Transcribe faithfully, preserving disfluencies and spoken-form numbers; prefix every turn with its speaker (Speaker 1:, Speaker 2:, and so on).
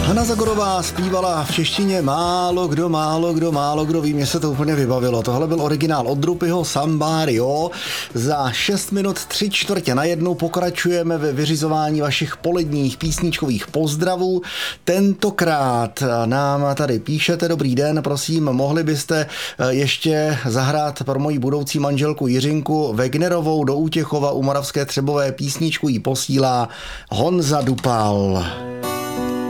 Speaker 1: Hana Zagorová zpívala v češtině málo kdo, málo kdo, málo kdo ví, mě se to úplně vybavilo. Tohle byl originál od Drupyho Somebody, jo. Za šest minut tři čtvrtě na jednu pokračujeme ve vyřizování vašich poledních písničkových pozdravů. Tentokrát nám tady píšete: dobrý den, prosím, mohli byste ještě zahrát pro moji budoucí manželku Jiřinku Wegnerovou do Útěchova u Moravské Třebové, písničku jí posílá Honza Dupal.